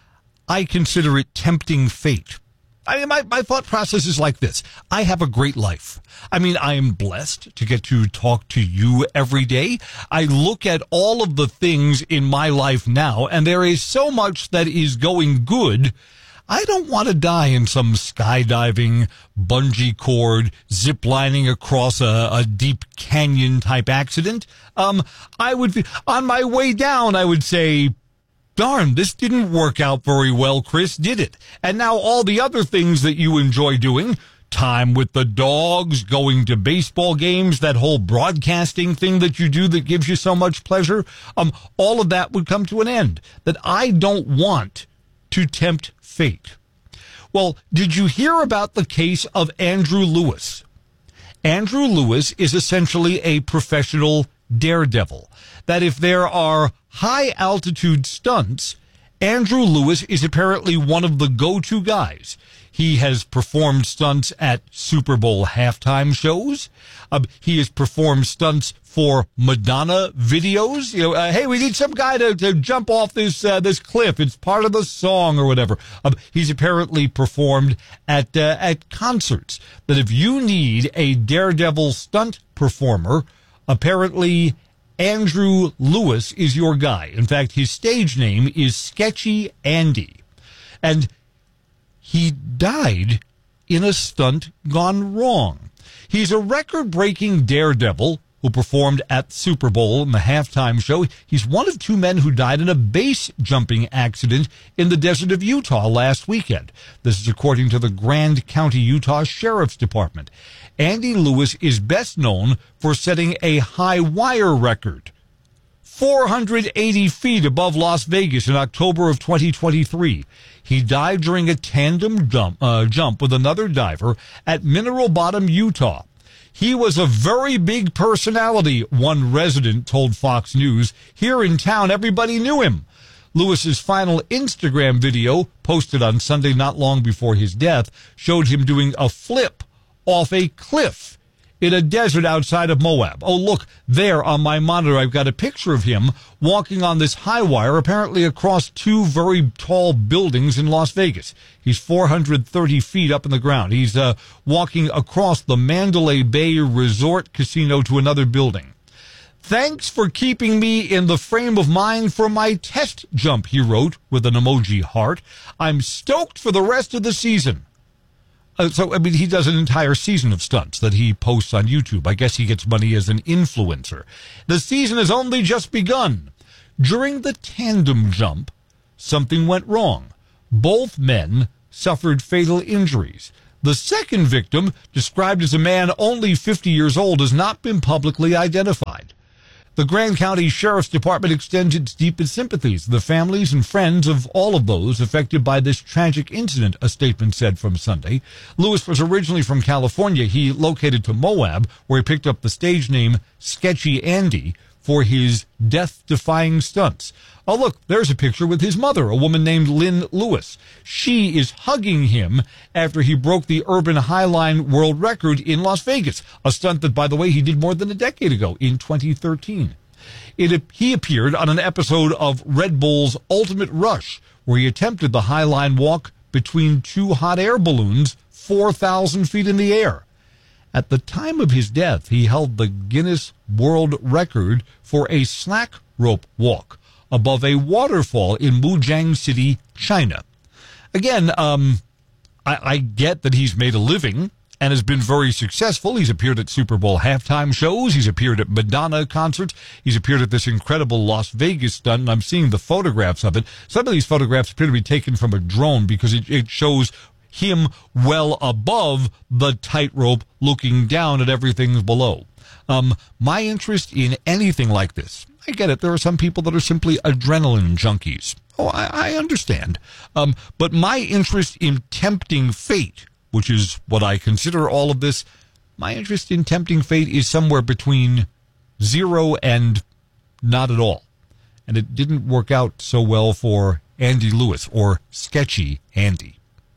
I consider it tempting fate. I mean, my, my thought process is like this. I have a great life. I mean, I am blessed to get to talk to you every day. I look at all of the things in my life now, and there is so much that is going good. I don't want to die in some skydiving, bungee cord, ziplining across a, a deep canyon type accident. Um, I would, on my way down, I would say, darn, this didn't work out very well, Chris, did it? And now all the other things that you enjoy doing, time with the dogs, going to baseball games, that whole broadcasting thing that you do that gives you so much pleasure, um, all of that would come to an end. That I don't want to tempt fate. Well, did you hear about the case of Andrew Lewis? Andrew Lewis is essentially a professional daredevil. That if there are high-altitude stunts, Andrew Lewis is apparently one of the go-to guys. He has performed stunts at Super Bowl halftime shows. Uh, he has performed stunts for Madonna videos. You know, uh, hey, we need some guy to, to jump off this uh, this cliff. It's part of the song or whatever. Uh, he's apparently performed at uh, at concerts. But if you need a daredevil stunt performer, apparently Andrew Lewis is your guy. In fact, his stage name is Sketchy Andy. And he died in a stunt gone wrong. He's a record-breaking daredevil who performed at Super Bowl in the halftime show. He's one of two men who died in a base jumping accident in the desert of Utah last weekend. This is according to the Grand County, Utah Sheriff's Department. Andy Lewis is best known for setting a high wire record, four hundred eighty feet above Las Vegas in October of twenty twenty-three. He died during a tandem jump, uh, jump with another diver at Mineral Bottom, Utah. He was a very big personality, one resident told Fox News. Here in town, everybody knew him. Lewis's final Instagram video, posted on Sunday not long before his death, showed him doing a flip off a cliff in a desert outside of Moab. Oh, look, there on my monitor, I've got a picture of him walking on this high wire, apparently across two very tall buildings in Las Vegas. He's four hundred thirty feet up in the ground. He's uh, walking across the Mandalay Bay Resort Casino to another building. Thanks for keeping me in the frame of mind for my test jump, he wrote with an emoji heart. I'm stoked for the rest of the season. Uh, so, I mean, he does an entire season of stunts that he posts on YouTube. I guess he gets money as an influencer. The season has only just begun. During the tandem jump, something went wrong. Both men suffered fatal injuries. The second victim, described as a man only fifty years old, has not been publicly identified. The Grand County Sheriff's Department extends its deepest sympathies to the families and friends of all of those affected by this tragic incident, a statement said from Sunday. Lewis was originally from California. He located to Moab, where he picked up the stage name Sketchy Andy for his death-defying stunts. Oh, look, there's a picture with his mother, a woman named Lynn Lewis. She is hugging him after he broke the Urban Highline world record in Las Vegas, a stunt that, by the way, he did more than a decade ago in twenty thirteen. It, he appeared on an episode of Red Bull's Ultimate Rush, where he attempted the Highline walk between two hot air balloons four thousand feet in the air. At the time of his death, he held the Guinness World Record for a slack rope walk above a waterfall in Mujiang City, China. Again, um, I, I get that he's made a living and has been very successful. He's appeared at Super Bowl halftime shows. He's appeared at Madonna concerts. He's appeared at this incredible Las Vegas stunt, and I'm seeing the photographs of it. Some of these photographs appear to be taken from a drone because it, it shows him well above the tightrope looking down at everything below. Um, my interest in anything like this, I get it. There are some people that are simply adrenaline junkies. Oh, I, I understand. Um, but my interest in tempting fate, which is what I consider all of this, my interest in tempting fate is somewhere between zero and not at all. And it didn't work out so well for Andy Lewis, or Sketchy Andy.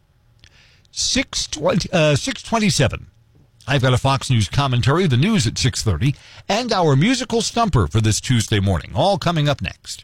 six twenty, uh, six twenty-seven. I've got a Fox News commentary, the news at six thirty, and our musical stumper for this Tuesday morning, all coming up next.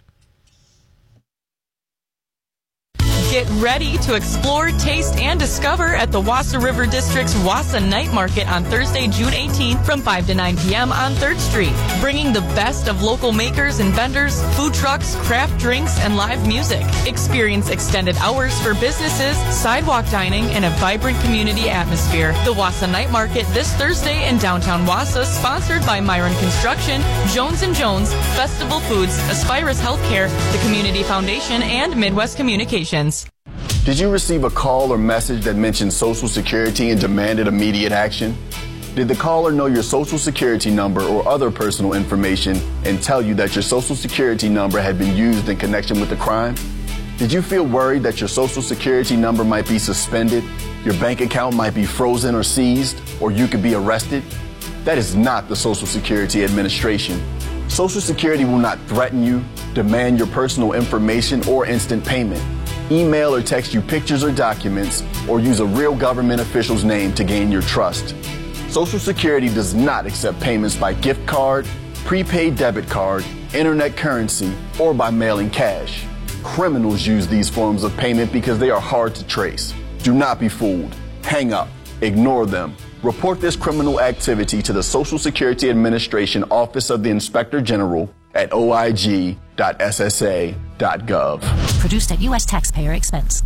Get ready to explore, taste, and discover at the Wassa River District's Wassa Night Market on Thursday, June eighteenth from five to nine p.m. on third street. Bringing the best of local makers and vendors, food trucks, craft drinks, and live music. Experience extended hours for businesses, sidewalk dining, and a vibrant community atmosphere. The Wassa Night Market this Thursday in downtown Wassa, sponsored by Myron Construction, Jones and Jones, Festival Foods, Aspirus Healthcare, the Community Foundation, and Midwest Communications.
Did you receive a call or message that mentioned Social Security and demanded immediate action? Did the caller know your Social Security number or other personal information and tell you that your Social Security number had been used in connection with the crime? Did you feel worried that your Social Security number might be suspended, your bank account might be frozen or seized, or you could be arrested? That is not the Social Security Administration. Social Security will not threaten you, demand your personal information, or instant payment. Email or text you pictures or documents, or use a real government official's name to gain your trust. Social Security does not accept payments by gift card, prepaid debit card, internet currency, or by mailing cash. Criminals use these forms of payment because they are hard to trace. Do not be fooled. Hang up. Ignore them. Report this criminal activity to the Social Security Administration Office of the Inspector General at O I G dot S S A dot gov.
Produced at U S taxpayer expense.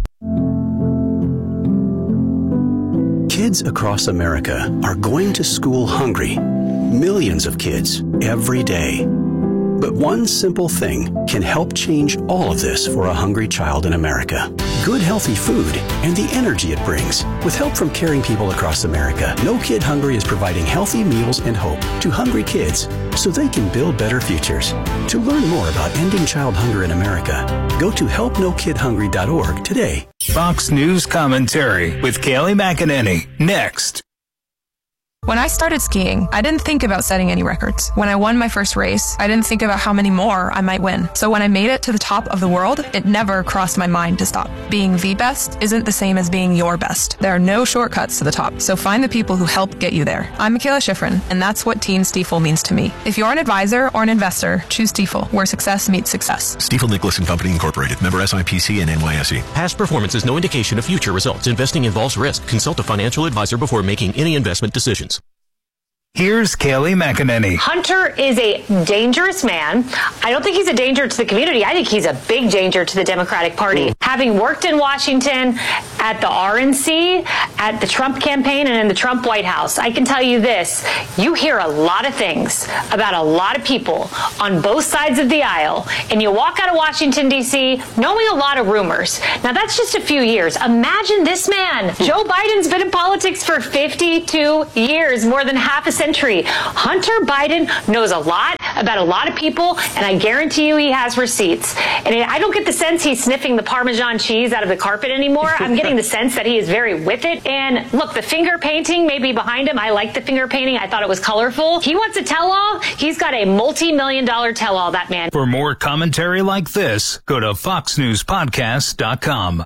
Kids across America are going to school hungry. Millions of kids every day. But one simple thing can help change all of this for a hungry child in America. Good healthy food and the energy it brings. With help from caring people across America, No Kid Hungry is providing healthy meals and hope to hungry kids so they can build better futures. To learn more about ending child hunger in America, go to help no kid hungry dot org today.
Fox News Commentary with Kayleigh McEnany. Next. When I started skiing, I didn't think about setting any records. When I won my first race, I didn't think about how many more I might win. So when I made it to the top of the world, it never crossed my mind to stop. Being the best isn't the same as being your best. There are no shortcuts to the top, so find the people who help get you there. I'm Michaela Schifrin, and that's what Team Stiefel means to me. If you're an advisor or an investor, choose Stiefel, where success meets success.
Stiefel Nicholas and Company Incorporated, member S I P C and N Y S E.
Past performance is no indication of future results. Investing involves risk. Consult a financial advisor before making any investment decisions.
Here's Kayleigh McEnany.
Hunter is a dangerous man. I don't think he's a danger to the community. I think he's a big danger to the Democratic Party. Mm. Having worked in Washington, at the R N C, at the Trump campaign, and in the Trump White House, I can tell you this. You hear a lot of things about a lot of people on both sides of the aisle, and you walk out of Washington, D C, knowing a lot of rumors. Now, that's just a few years. Imagine this man. Joe Biden's been in politics for fifty-two years, more than half a century. Hunter Biden knows a lot about a lot of people, and I guarantee you he has receipts. And I don't get the sense he's sniffing the Parmesan cheese out of the carpet anymore. I'm getting the sense that he is very with it. And look, the finger painting may be behind him. I like the finger painting. I thought it was colorful. He wants a tell-all. He's got a multi-million dollar tell-all, that man.
For more commentary like this, go to fox news podcast dot com.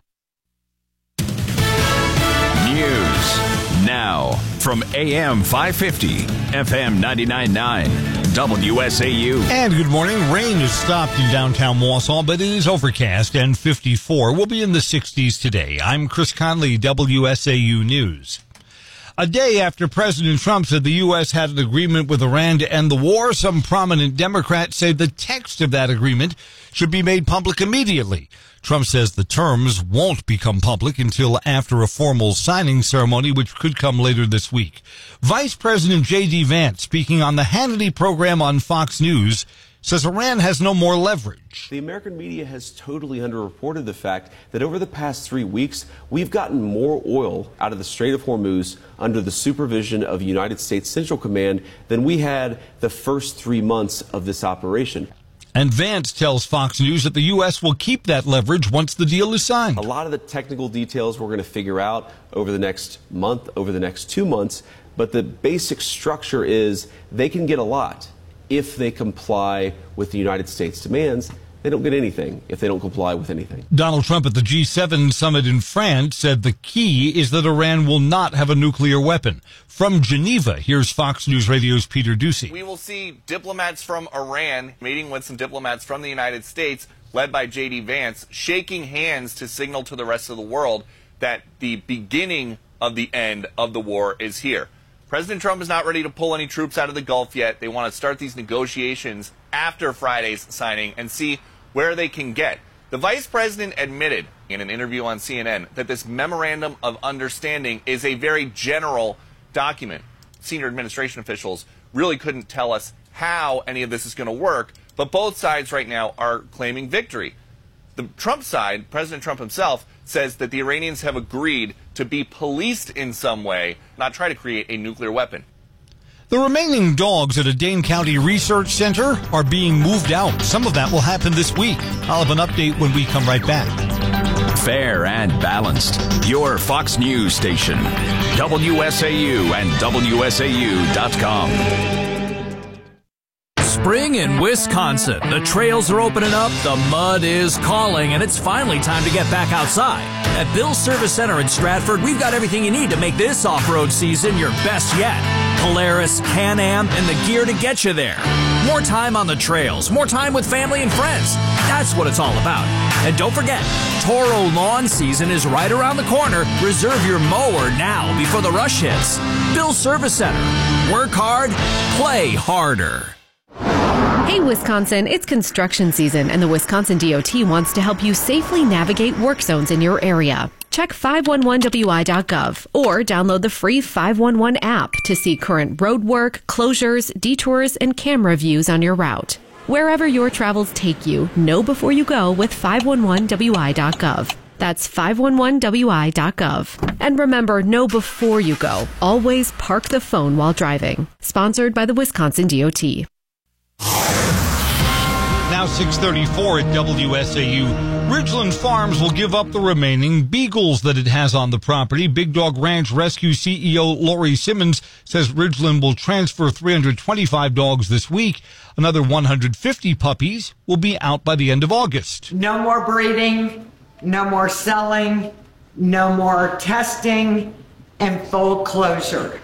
News now from A M five fifty, F M ninety-nine point nine, W S A U.
And good morning. Rain has stopped in downtown Wausau, but it is overcast and fifty-four. We'll be in the sixties today. I'm Chris Conley, W S A U News. A day after President Trump said the U S had an agreement with Iran to end the war, some prominent Democrats say the text of that agreement should be made public immediately. Trump says the terms won't become public until after a formal signing ceremony, which could come later this week. Vice President J D. Vance, speaking on the Hannity program on Fox News, says Iran has no more leverage.
The American media has totally underreported the fact that over the past three weeks, we've gotten more oil out of the Strait of Hormuz under the supervision of United States Central Command than we had the first three months of this operation.
And Vance tells Fox News that the U S will keep that leverage once the deal is signed.
A lot of the technical details we're going to figure out over the next month, over the next two months, but the basic structure is they can get a lot if they comply with the United States demands. They don't get anything if they don't comply with anything.
Donald Trump at the G seven summit in France said the key is that Iran will not have a nuclear weapon. From Geneva, here's Fox News Radio's Peter Ducey.
We will see diplomats from Iran meeting with some diplomats from the United States, led by J D. Vance, shaking hands to signal to the rest of the world that the beginning of the end of the war is here. President Trump is not ready to pull any troops out of the Gulf yet. They want to start these negotiations after Friday's signing and see where they can get. The vice president admitted in an interview on C N N that this memorandum of understanding is a very general document. Senior administration officials really couldn't tell us how any of this is going to work, but both sides right now are claiming victory. The Trump side, President Trump himself, says that the Iranians have agreed to be policed in some way, not try to create a nuclear weapon.
The remaining dogs at a Dane County Research Center are being moved out. Some of that will happen this week. I'll have an update when we come right back.
Fair and balanced. Your Fox News station. W S A U and W S A U dot com.
Spring in Wisconsin. The trails are opening up, the mud is calling, and it's finally time to get back outside. At Bill's Service Center in Stratford, we've got everything you need to make this off-road season your best yet. Polaris, Can-Am, and the gear to get you there. More time on the trails, more time with family and friends. That's what it's all about. And don't forget, Toro lawn season is right around the corner. Reserve your mower now before the rush hits. Bill's Service Center. Work hard, play harder.
Hey Wisconsin, it's construction season and the Wisconsin D O T wants to help you safely navigate work zones in your area. Check five one one W I dot gov or download the free five one one app to see current road work, closures, detours, and camera views on your route. Wherever your travels take you, know before you go with five one one W I dot gov. That's five one one W I dot gov. And remember, know before you go. Always park the phone while driving. Sponsored by the Wisconsin D O T.
Now six thirty-four at W S A U. Ridgeland Farms will give up the remaining beagles that it has on the property. Big Dog Ranch Rescue C E O Lori Simmons says Ridgeland will transfer three hundred twenty-five dogs this week. Another one hundred fifty puppies will be out by the end of August.
No more breeding, no more selling, no more testing, and full closure.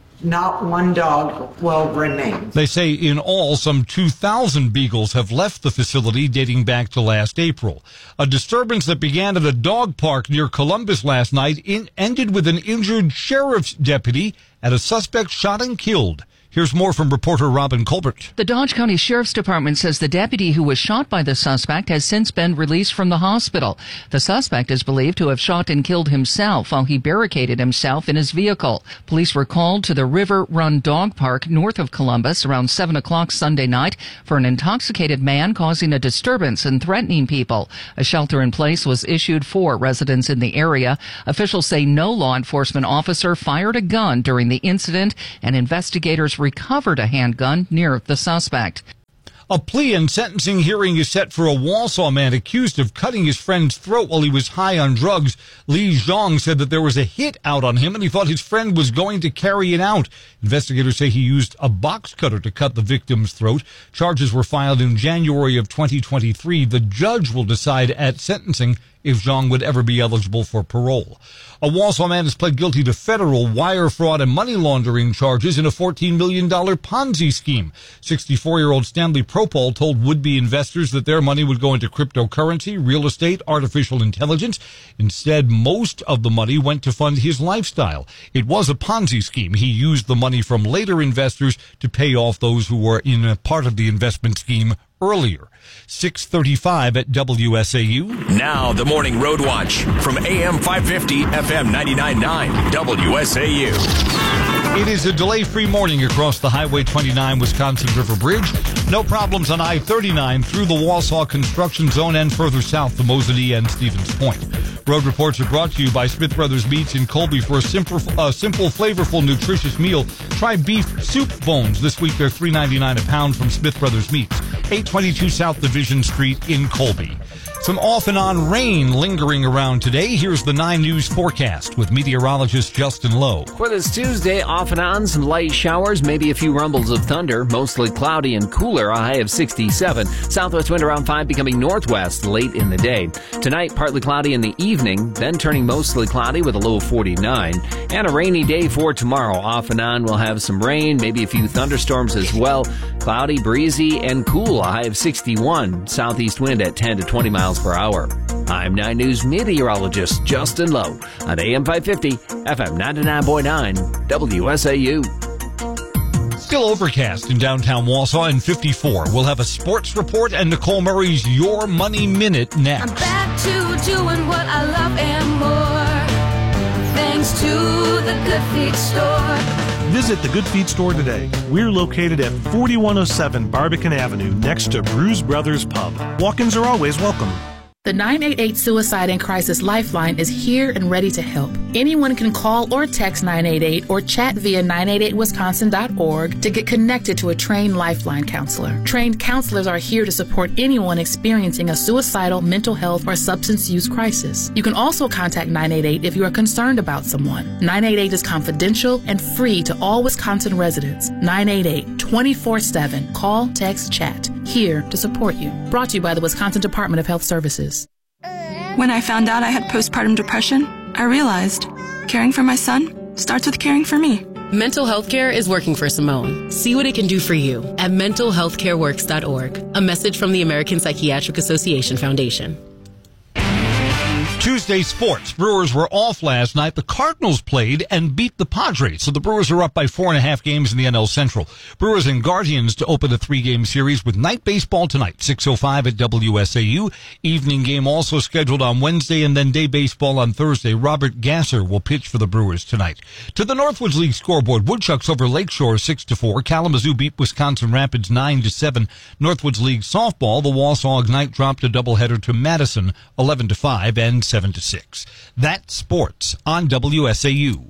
Not one dog will remain.
They say in all, some two thousand beagles have left the facility dating back to last April. A disturbance that began at a dog park near Columbus last night in, ended with an injured sheriff's deputy and a suspect shot and killed. Here's more from reporter Robin Colbert.
The Dodge County Sheriff's Department says the deputy who was shot by the suspect has since been released from the hospital. The suspect is believed to have shot and killed himself while he barricaded himself in his vehicle. Police were called to the River Run Dog Park north of Columbus around seven o'clock Sunday night for an intoxicated man causing a disturbance and threatening people. A shelter in place was issued for residents in the area. Officials say no law enforcement officer fired a gun during the incident, and investigators recovered a handgun near the suspect.
A plea and sentencing hearing is set for a Wausau man accused of cutting his friend's throat while he was high on drugs. Li Zhang said that there was a hit out on him and he thought his friend was going to carry it out. Investigators say he used a box cutter to cut the victim's throat. Charges were filed in January of twenty twenty-three. The judge will decide at sentencing if Zhang would ever be eligible for parole. A Wausau man has pled guilty to federal wire fraud and money laundering charges in a fourteen million dollars Ponzi scheme. sixty-four-year-old Stanley Propol told would-be investors that their money would go into cryptocurrency, real estate, artificial intelligence. Instead, most of the money went to fund his lifestyle. It was a Ponzi scheme. He used the money from later investors to pay off those who were in a part of the investment scheme earlier. six thirty-five at W S A U.
Now the Morning Road Watch from A M five fifty, F M ninety-nine point nine, W S A U.
It is a delay-free morning across the Highway twenty-nine Wisconsin River Bridge. No problems on I thirty-nine through the Wausau construction zone and further south to Mosinee and Stevens Point. Road reports are brought to you by Smith Brothers Meats in Colby. For a simple, uh, simple, flavorful, nutritious meal, try beef soup bones. This week they're three ninety-nine a pound from Smith Brothers Meats, eight twenty-two South Division Street in Colby. Some off and on rain lingering around today. Here's the nine News forecast with meteorologist Justin Lowe.
For this Tuesday, off and on, some light showers, maybe a few rumbles of thunder, mostly cloudy and cooler, a high of sixty-seven. Southwest wind around five, becoming northwest late in the day. Tonight, partly cloudy in the evening, then turning mostly cloudy with a low of forty-nine. And a rainy day for tomorrow. Off and on, we'll have some rain, maybe a few thunderstorms as well. Cloudy, breezy, and cool, a high of sixty-one. Southeast wind at ten to twenty miles per hour. I'm nine News meteorologist Justin Lowe on A M five fifty, F M ninety-nine point nine, W S A U.
Still overcast in downtown Wausau and fifty-four. We'll have a sports report and Nicole Murray's Your Money Minute next.
I'm back to doing what I love and more, thanks to the Good Feet Store.
Visit the Good Feet Store today. We're located at forty-one oh seven Barbican Avenue next to Brews Brothers Pub. Walk-ins are always welcome.
The nine eight eight Suicide and Crisis Lifeline is here and ready to help. Anyone can call or text nine eight eight or chat via nine eight eight wisconsin dot org to get connected to a trained Lifeline counselor. Trained counselors are here to support anyone experiencing a suicidal, mental health, or substance use crisis. You can also contact nine eight eight if you are concerned about someone. nine eight eight is confidential and free to all Wisconsin residents. nine eight eight, twenty-four seven. Call, text, chat. Here to support you. Brought to you by the Wisconsin Department of Health Services.
When I found out I had postpartum depression, I realized caring for my son starts with caring for me.
Mental health care is working for Simone. See what it can do for you at mental health care works dot org. A message from the American Psychiatric Association Foundation.
Tuesday sports. Brewers were off last night. The Cardinals played and beat the Padres, so the Brewers are up by four and a half games in the N L Central. Brewers and Guardians to open a three-game series with night baseball tonight, six oh five at W S A U. Evening game also scheduled on Wednesday and then day baseball on Thursday. Robert Gasser will pitch for the Brewers tonight. To the Northwoods League scoreboard, Woodchucks over Lakeshore six to four. Kalamazoo beat Wisconsin Rapids nine to seven. Northwoods League softball, the Wausau Ignite dropped a doubleheader to Madison eleven to five and seven to six. That's sports on W S A U.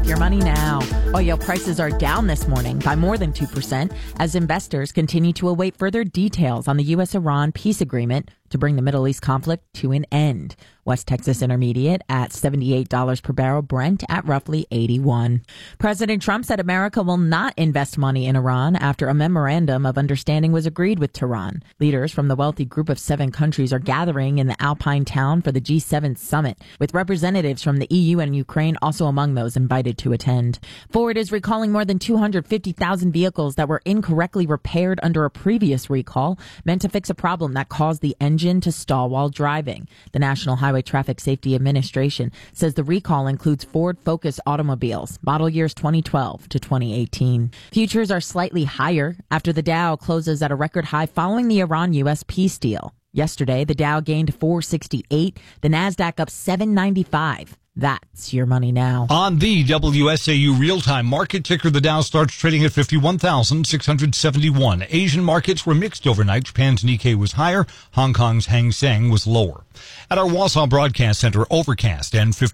with your money now. Oil prices are down this morning by more than two percent as investors continue to await further details on the U S Iran peace agreement to bring the Middle East conflict to an end. West Texas Intermediate at seventy-eight dollars per barrel, Brent at roughly eighty-one. President Trump said America will not invest money in Iran after a memorandum of understanding was agreed with Tehran. Leaders from the wealthy group of seven countries are gathering in the Alpine town for the G seven summit, with representatives from the E U and Ukraine also among those invited to attend. Ford is recalling more than two hundred fifty thousand vehicles that were incorrectly repaired under a previous recall, meant to fix a problem that caused the engine to stall while driving. The National Highway Traffic Safety Administration says the recall includes Ford Focus automobiles, model years twenty twelve to twenty eighteen. Futures are slightly higher after the Dow closes at a record high following the Iran-U S peace deal. Yesterday, the Dow gained four sixty-eight, the Nasdaq up seven ninety-five. That's your money now.
On the W S A U real-time market ticker, the Dow starts trading at fifty-one thousand six hundred seventy-one. Asian markets were mixed overnight. Japan's Nikkei was higher. Hong Kong's Hang Seng was lower. At our Wausau Broadcast Center, overcast and fifty